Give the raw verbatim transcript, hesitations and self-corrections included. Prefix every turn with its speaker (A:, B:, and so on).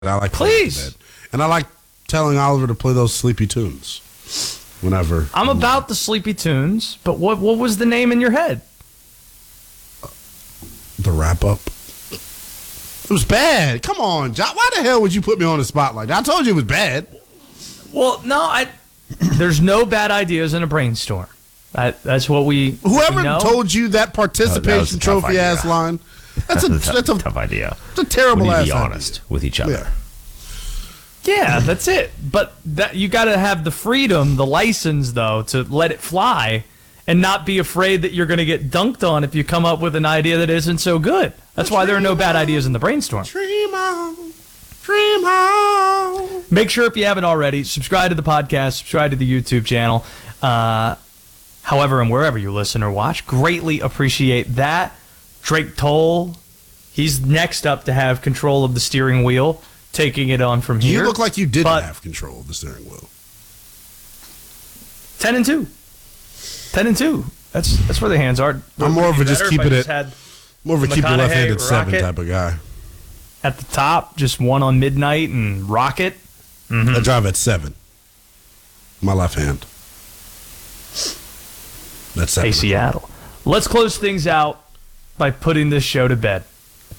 A: I like
B: Please.
A: And I like telling Oliver to play those sleepy tunes whenever.
B: I'm about the sleepy tunes, but what what was the name in your head?
A: The wrap up. It was bad. Come on, John. Why the hell would you put me on the spotlight? I told you it was bad.
B: Well, no, I. There's no bad ideas in a brainstorm. That, that's what we.
A: Whoever
B: we know.
A: told you that participation
C: Oh, that
A: trophy ass line. That's a
C: That's a,
A: that's a,
C: tough idea.
A: It's a terrible
C: We need
A: ass
C: to be
A: idea.
C: honest with each other.
A: Yeah.
B: Yeah, that's it. But that you got to have the freedom, the license, though, to let it fly and not be afraid that you're going to get dunked on if you come up with an idea that isn't so good. That's why there are no bad ideas in the brainstorm.
A: Dream on, dream on.
B: Make sure, if you haven't already, subscribe to the podcast, subscribe to the YouTube channel. Uh, however, and wherever you listen or watch, greatly appreciate that. Drake Toll, he's next up to have control of the steering wheel, taking it on from here.
A: You look like you didn't
B: but
A: have control of the steering wheel.
B: ten and two. ten and two. That's that's where the hands are.
A: I'm more of a just
B: Better
A: keep
B: if I
A: it
B: just
A: at
B: had
A: more of a keep it
B: McConaughey,
A: left-handed seven
B: Rocket.
A: type of guy.
B: at the top, just one on midnight and Rocket.
A: I drive at seven. My left hand. That's seven.
B: Hey, Seattle. Let's close things out by putting this show to bed.